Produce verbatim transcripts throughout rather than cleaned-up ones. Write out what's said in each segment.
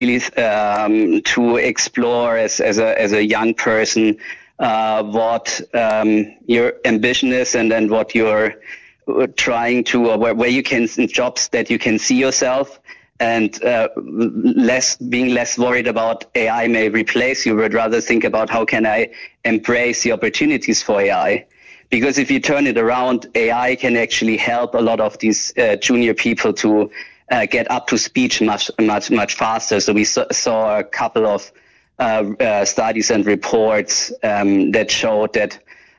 um, to explore as, as a as a young person uh, what um, your ambition is, and then what you're trying to, or where, where you can, in jobs that you can see yourself, and uh, less being less worried about A I may replace you, but rather think about how can I embrace the opportunities for A I. Because if you turn it around, A I can actually help a lot of these uh, junior people to uh, get up to speed much, much, much faster. So we saw, saw a couple of uh, uh, studies and reports um, that showed that,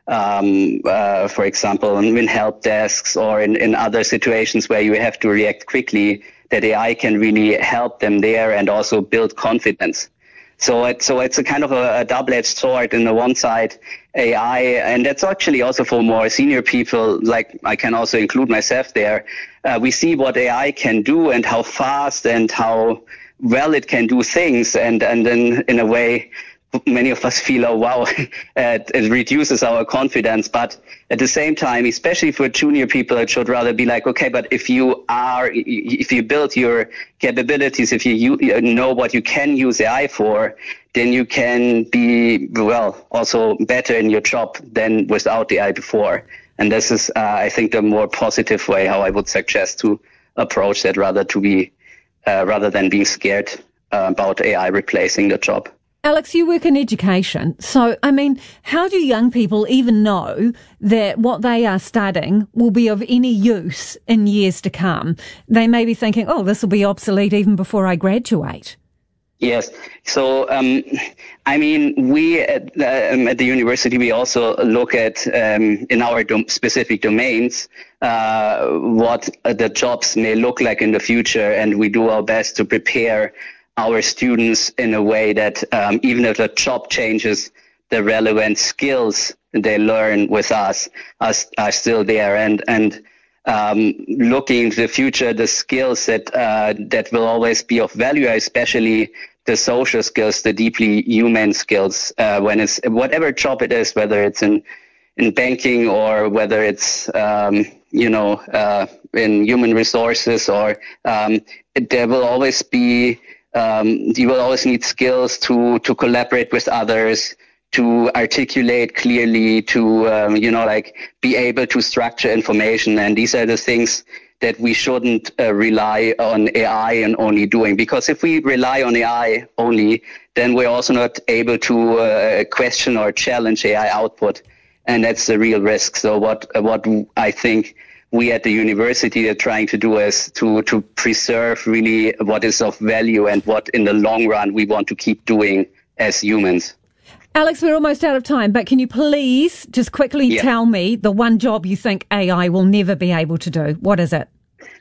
um, uh, for example, in help desks or in, in other situations where you have to react quickly, that A I can really help them there and also build confidence. So it's, so it's a kind of a, a double-edged sword. On the one side, A I, and that's actually also for more senior people, like I can also include myself there. Uh, we see what A I can do and how fast and how well it can do things. And, and then in a way, many of us feel, oh, wow, it, it reduces our confidence. But at the same time, especially for junior people, it should rather be like, okay, but if you are, if you build your capabilities, if you, you know what you can use A I for, then you can be, well, also better in your job than without the A I before. And this is, uh, I think, the more positive way how I would suggest to approach that, rather to be, uh, rather than being scared uh, about A I replacing the job. Alex, you work in education. So, I mean, how do young people even know that what they are studying will be of any use in years to come? They may be thinking, oh, this will be obsolete even before I graduate. Yes. So, um, I mean, we at, uh, um, at the university, we also look at, um, in our dom- specific domains, uh, what uh, the jobs may look like in the future. And we do our best to prepare our students in a way that um, even if the job changes, the relevant skills they learn with us are, are still there. And, and um, looking into the future, the skills that uh, that will always be of value, especially the social skills, the deeply human skills, uh, when it's whatever job it is, whether it's in in banking or whether it's um, you know uh, in human resources, or um, there will always be. Um, you will always need skills to, to collaborate with others, to articulate clearly, to, um, you know, like be able to structure information. And these are the things that we shouldn't uh, rely on A I and only doing. Because if we rely on A I only, then we're also not able to uh, question or challenge A I output. And that's the real risk. So what, what I think we at the university are trying to do is to, to preserve really what is of value and what in the long run we want to keep doing as humans. Alex, we're almost out of time, but can you please just quickly yeah. tell me the one job you think A I will never be able to do? What is it?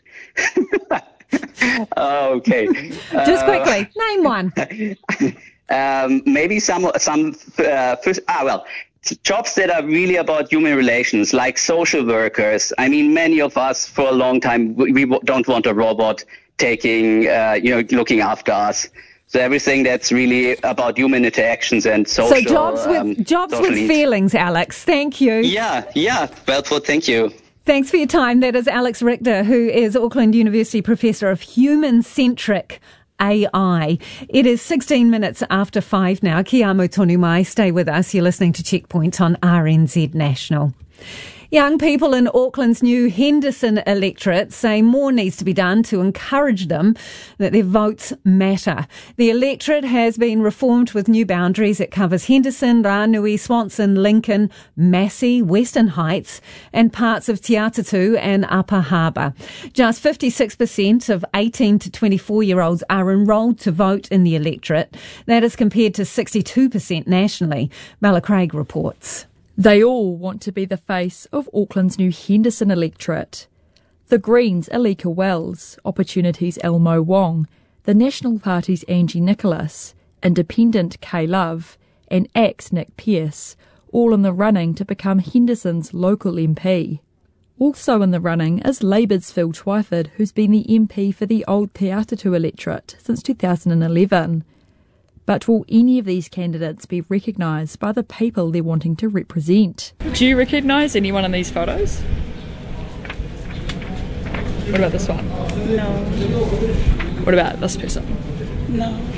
Okay. Just quickly, uh, name one. um, maybe some, some uh, first, ah, well, jobs that are really about human relations, like social workers. I mean, many of us for a long time, we, we don't want a robot taking, uh, you know, looking after us. So everything that's really about human interactions and social. So jobs with um, jobs with needs. Feelings, Alex. Thank you. Yeah, yeah. Well, well, thank you. Thanks for your time. That is Alex Richter, who is Auckland University Professor of Human-Centric A I. It is sixteen minutes after five now. Kia amo tonu mai. Stay with us. You're listening to Checkpoint on R N Z National. Young people in Auckland's new Henderson electorate say more needs to be done to encourage them that their votes matter. The electorate has been reformed with new boundaries. It covers Henderson, Ranui, Swanson, Lincoln, Massey, Western Heights and parts of Te Atatu and Upper Harbour. Just fifty-six percent of eighteen to twenty-four-year-olds are enrolled to vote in the electorate. That is compared to sixty-two percent nationally. Bella Craig reports. They all want to be the face of Auckland's new Henderson electorate. The Greens' Alika Wells, Opportunity's Elmo Wong, the National Party's Angie Nicholas, Independent Kay Love, and A C T's Nick Pearce, all in the running to become Henderson's local M P. Also in the running is Labour's Phil Twyford, who's been the M P for the old Te Atatu electorate since two thousand eleven. But will any of these candidates be recognised by the people they're wanting to represent? Do you recognise anyone in these photos? What about this one? No. What about this person? No.